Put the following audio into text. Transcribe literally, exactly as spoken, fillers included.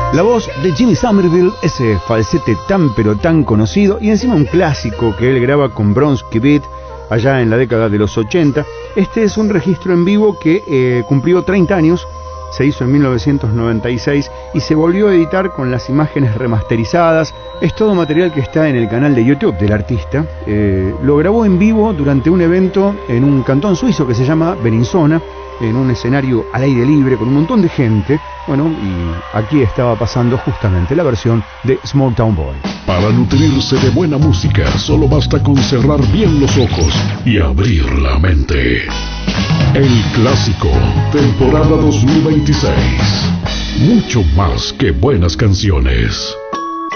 La voz de Jimmy Somerville, ese falsete tan pero tan conocido y encima un clásico que él graba con Bronski Beat allá en la década de los ochenta. Este es un registro en vivo que eh, cumplió treinta años, se hizo en mil novecientos noventa y seis y se volvió a editar con las imágenes remasterizadas. Es todo material que está en el canal de YouTube del artista. Eh, lo grabó en vivo durante un evento en un cantón suizo que se llama Bellinzona, en un escenario al aire libre con un montón de gente. Bueno, y aquí estaba pasando justamente la versión de Small Town Boy. Para nutrirse de buena música, solo basta con cerrar bien los ojos y abrir la mente. El Clásico, temporada dos mil veintiséis. Mucho más que buenas canciones.